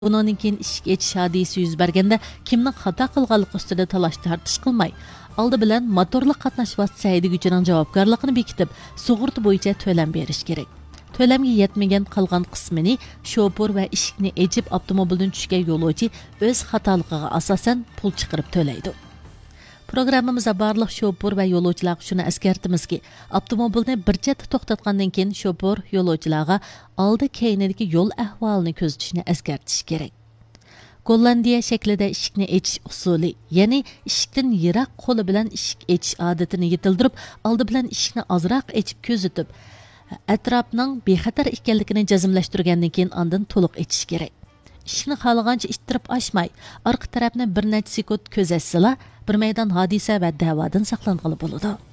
Bundan keyin ishik echish hodisi yuz berganda kimning xato qilganligi ustida talash tartish qilmay, oldi bilan motorli qatnash vositasi haydaguvchining javobgarligini bekitib, sug'urta bo'yicha to'lam berish kerak. To'lamga yetmagan qolgan qismini shoför va ishikni echib avtomobildan tushgan yo'lovchi o'z xatoligiga asosan pul chiqarib to'laydi. Programmamizda barliq shoför va yo'lovchilarga shuni eskartimizki, avtomobilni bir chetda to'xtatgandan keyin shoför yo'lovchilarga oldi keynidagi yo'l ahvolini kuzatishni eskartish kerak. Gollandiya shaklida ishikni echish usuli, ya'ni ishikdan yiroq qo'li bilan ishik echish odatini yetildirib, oldi bilan ishikni ozroq echib kuzatib, atrofning bexatar ekanligini jazmlashtirgandan keyin ondan to'liq echish kerak. Ishikni xohlagancha ittirib ochmay, orqa tarafni bir necha sekund ko'zatsizlar, bir maydon hodisa va da'vodan saqlangan bo'ladi.